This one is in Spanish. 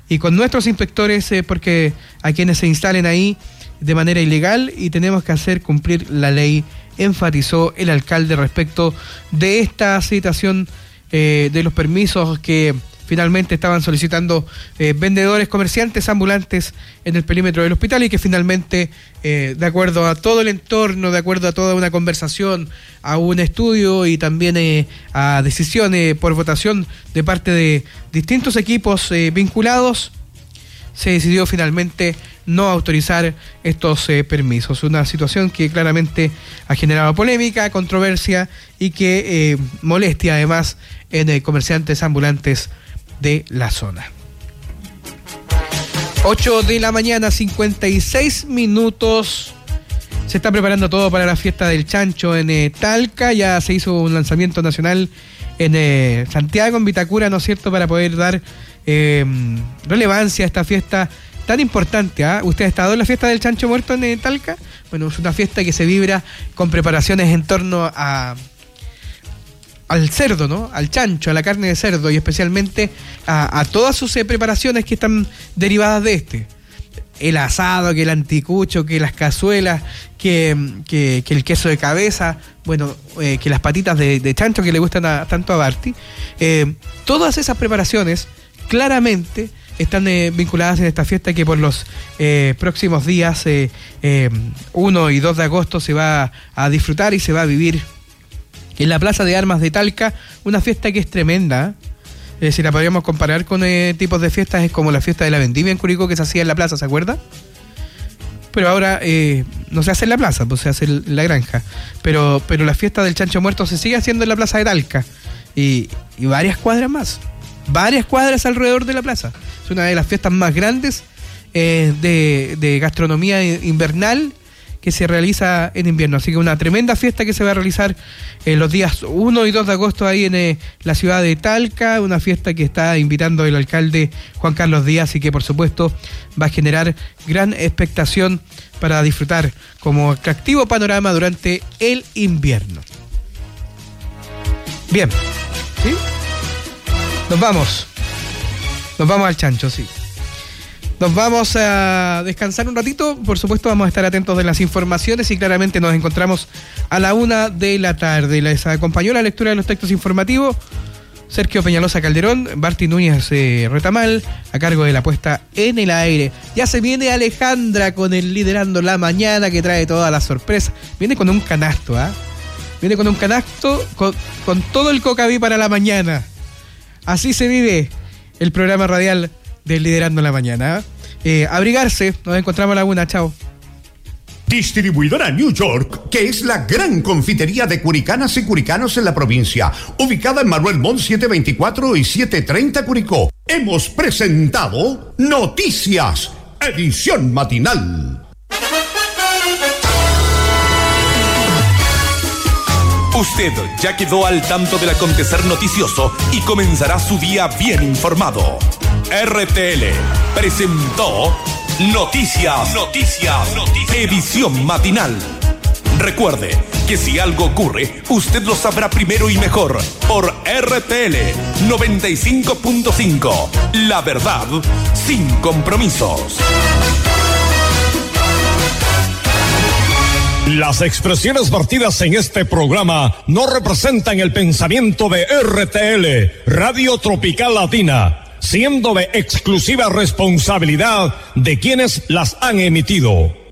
y con nuestros inspectores, porque a quienes se instalen ahí de manera ilegal, y tenemos que hacer cumplir la ley, enfatizó el alcalde respecto de esta situación de los permisos que finalmente estaban solicitando vendedores, comerciantes, ambulantes en el perímetro del hospital, y que finalmente, de acuerdo a todo el entorno, de acuerdo a toda una conversación, a un estudio y también a decisiones por votación de parte de distintos equipos vinculados, se decidió finalmente no autorizar estos permisos. Una situación que claramente ha generado polémica, controversia y que molestia además en comerciantes ambulantes de la zona. 8 de la mañana, 56 minutos. Se está preparando todo para la fiesta del chancho en Talca. Ya se hizo un lanzamiento nacional en Santiago, en Vitacura, ¿no es cierto?, para poder dar relevancia a esta fiesta tan importante. ¿Usted ha estado en la fiesta del chancho muerto en Talca? Bueno, es una fiesta que se vibra con preparaciones en torno al cerdo, ¿no? Al chancho, a la carne de cerdo, y especialmente a todas sus preparaciones que están derivadas de este. El asado, que el anticucho, que las cazuelas, que el queso de cabeza, bueno, que las patitas de chancho que le gustan tanto a Barty. Todas esas preparaciones claramente están vinculadas en esta fiesta que por los próximos días 1 y 2 de agosto se va a disfrutar y se va a vivir en la Plaza de Armas de Talca, una fiesta que es tremenda. Si la podríamos comparar con tipos de fiestas, es como la fiesta de la vendimia en Curicó, que se hacía en la plaza, ¿se acuerda? Pero ahora no se hace en la plaza, pues se hace en la granja. Pero la fiesta del chancho muerto se sigue haciendo en la Plaza de Talca, y varias cuadras más, varias cuadras alrededor de la plaza. Es una de las fiestas más grandes de gastronomía invernal que se realiza en invierno. Así que una tremenda fiesta que se va a realizar los días 1 y 2 de agosto ahí en la ciudad de Talca, una fiesta que está invitando el alcalde Juan Carlos Díaz y que por supuesto va a generar gran expectación para disfrutar como atractivo panorama durante el invierno. Bien, ¿sí? Nos vamos al chancho, sí. Nos vamos a descansar un ratito, por supuesto vamos a estar atentos de las informaciones y claramente nos encontramos a la 1 de la tarde. Les acompañó la lectura de los textos informativos Sergio Peñalosa Calderón, Barty Núñez Retamal, a cargo de la puesta en el aire. Ya se viene Alejandra con el Liderando la Mañana, que trae todas las sorpresas. Viene con un canasto, Viene con un canasto con todo el cocaví para la mañana. Así se vive el programa radial del Liderando la Mañana. Abrigarse, nos encontramos a la 1, chao. Distribuidora New York, que es la gran confitería de curicanas y curicanos en la provincia, ubicada en Manuel Montt 724 y 730 Curicó. Hemos presentado Noticias, edición matinal. Usted ya quedó al tanto del acontecer noticioso y comenzará su día bien informado. RTL presentó Noticias, edición matinal. Recuerde que si algo ocurre, usted lo sabrá primero y mejor por RTL 95.5. La verdad sin compromisos. Las expresiones vertidas en este programa no representan el pensamiento de RTL, Radio Tropical Latina, siendo de exclusiva responsabilidad de quienes las han emitido.